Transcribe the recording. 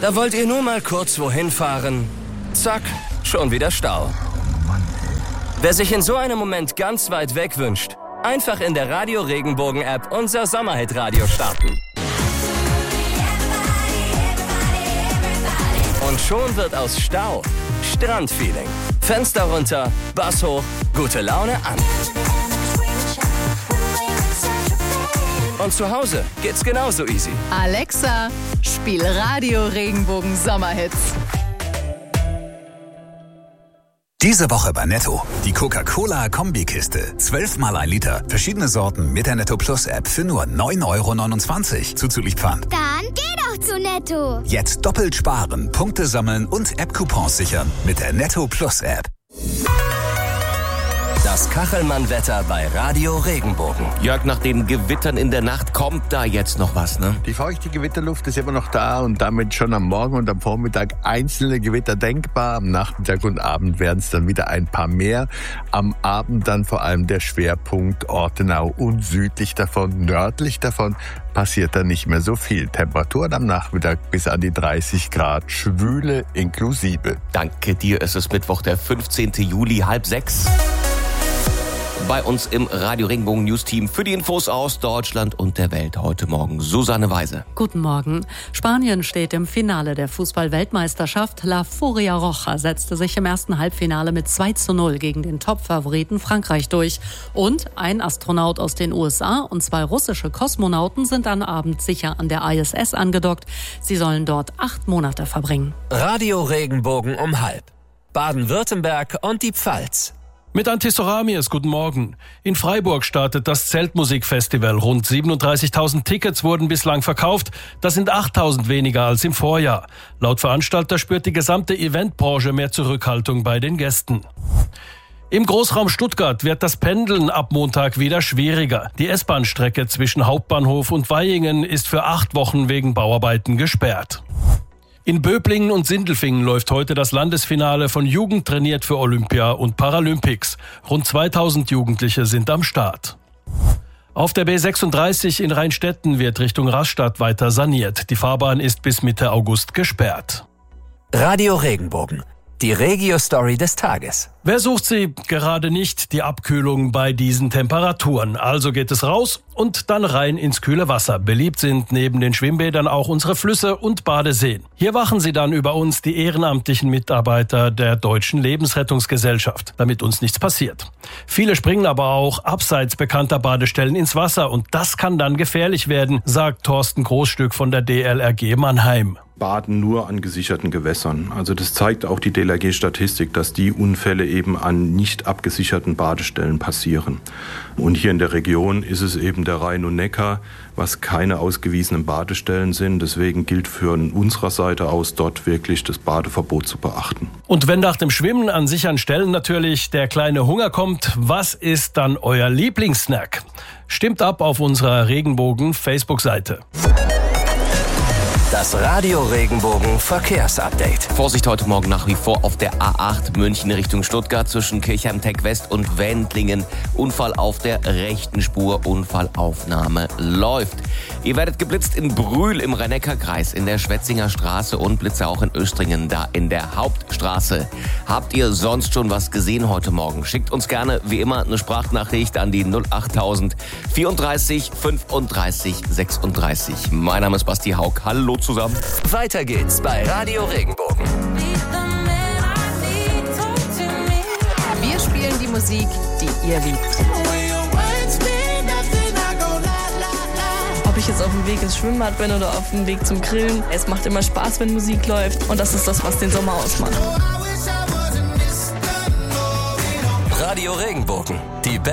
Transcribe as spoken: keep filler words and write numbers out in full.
Da wollt ihr nur mal kurz wohin fahren. Zack, schon wieder Stau. Wer sich in so einem Moment ganz weit weg wünscht, einfach in der Radio Regenbogen App unser Sommerhit-Radio starten. Und schon wird aus Stau Strandfeeling. Fenster runter, Bass hoch, gute Laune an. Und zu Hause geht's genauso easy. Alexa, spiel Radio Regenbogen Sommerhits. Diese Woche bei Netto. Die Coca-Cola-Kombikiste. zwölfmal ein Liter. Verschiedene Sorten mit der Netto Plus App für nur neun Euro neunundzwanzig. Zuzüglich Pfand. Dann geh doch zu Netto. Jetzt doppelt sparen, Punkte sammeln und App-Coupons sichern mit der Netto Plus App. Das Kachelmann-Wetter bei Radio Regenbogen. Jörg, nach den Gewittern in der Nacht kommt da jetzt noch was, ne? Die feuchte Gewitterluft ist immer noch da und damit schon am Morgen und am Vormittag einzelne Gewitter denkbar. Am Nachmittag und Abend werden es dann wieder ein paar mehr. Am Abend dann vor allem der Schwerpunkt Ortenau und südlich davon, nördlich davon passiert dann nicht mehr so viel. Temperaturen am Nachmittag bis an die dreißig Grad, Schwüle inklusive. Danke dir, es ist Mittwoch, der fünfzehnten Juli, halb sechs. Bei uns im Radio Regenbogen News Team für die Infos aus Deutschland und der Welt heute Morgen Susanne Weise. Guten Morgen. Spanien steht im Finale der Fußball-Weltmeisterschaft. La Furia Roja setzte sich im ersten Halbfinale mit zwei zu null gegen den Top-Favoriten Frankreich durch. Und ein Astronaut aus den U S A und zwei russische Kosmonauten sind am Abend sicher an der I S S angedockt. Sie sollen dort acht Monate verbringen. Radio Regenbogen um halb. Baden-Württemberg und die Pfalz. Mit Antisoramies, guten Morgen. In Freiburg startet das Zeltmusikfestival. Rund siebenunddreißigtausend Tickets wurden bislang verkauft. Das sind achttausend weniger als im Vorjahr. Laut Veranstalter spürt die gesamte Eventbranche mehr Zurückhaltung bei den Gästen. Im Großraum Stuttgart wird das Pendeln ab Montag wieder schwieriger. Die S-Bahn-Strecke zwischen Hauptbahnhof und Vaihingen ist für acht Wochen wegen Bauarbeiten gesperrt. In Böblingen und Sindelfingen läuft heute das Landesfinale von Jugend trainiert für Olympia und Paralympics. Rund zweitausend Jugendliche sind am Start. Auf der B sechsunddreißig in Rheinstetten wird Richtung Rastatt weiter saniert. Die Fahrbahn ist bis Mitte August gesperrt. Radio Regenbogen. Die Regio-Story des Tages. Wer sucht sie? Gerade nicht die Abkühlung bei diesen Temperaturen. Also geht es raus und dann rein ins kühle Wasser. Beliebt sind neben den Schwimmbädern auch unsere Flüsse und Badeseen. Hier wachen sie dann über uns, die ehrenamtlichen Mitarbeiter der Deutschen Lebensrettungsgesellschaft, damit uns nichts passiert. Viele springen aber auch abseits bekannter Badestellen ins Wasser und das kann dann gefährlich werden, sagt Thorsten Großstück von der D L R G Mannheim. Baden nur an gesicherten Gewässern. Also das zeigt auch die D L R G-Statistik, dass die Unfälle eben an nicht abgesicherten Badestellen passieren. Und hier in der Region ist es eben der Rhein und Neckar, was keine ausgewiesenen Badestellen sind. Deswegen gilt von unserer Seite aus dort wirklich das Badeverbot zu beachten. Und wenn nach dem Schwimmen an sicheren Stellen natürlich der kleine Hunger kommt, was ist dann euer Lieblingssnack? Stimmt ab auf unserer Regenbogen-Facebook-Seite. Das Radio Regenbogen Verkehrsupdate. Vorsicht heute Morgen nach wie vor auf der A acht München Richtung Stuttgart zwischen Kirchheim-Tech West und Wendlingen. Unfall auf der rechten Spur, Unfallaufnahme läuft. Ihr werdet geblitzt in Brühl im Rhein-Neckar-Kreis, in der Schwetzinger Straße und Blitze auch in Östringen, da in der Hauptstraße. Habt ihr sonst schon was gesehen heute Morgen? Schickt uns gerne wie immer eine Sprachnachricht an die null achttausend vierunddreißig fünfunddreißig sechsunddreißig. Mein Name ist Basti Haug. Hallo zusammen. Weiter geht's bei Radio Regenbogen. Wir spielen die Musik, die ihr liebt. Ob ich jetzt auf dem Weg ins Schwimmbad bin oder auf dem Weg zum Grillen, es macht immer Spaß, wenn Musik läuft und das ist das, was den Sommer ausmacht. Radio Regenbogen, die beste